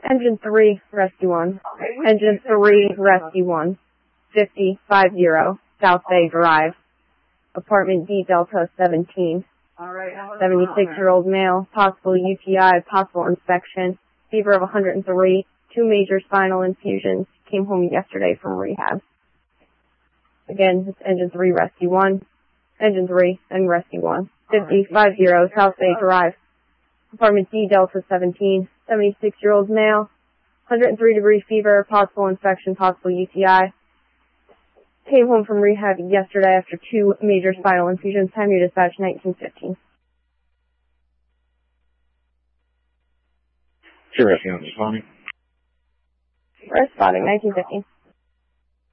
Engine 3, Rescue 1. Engine 3, Rescue 1. 5050 South Bay Drive. Apartment D Delta 17. 76-year-old male, possible UTI, possible infection, fever of 103, 2 major spinal infusions, came home yesterday from rehab. Again, it's Engine 3, Rescue 1, Engine 3, and Rescue 1. 5050 South Bay Drive. Apartment D Delta 17, 76-year-old male, 103-degree fever, possible infection, possible UTI. Came home from rehab yesterday after 2 major spinal infusions. Time your dispatch 1915. Sure, Rescue 1 responding. Responding 1915.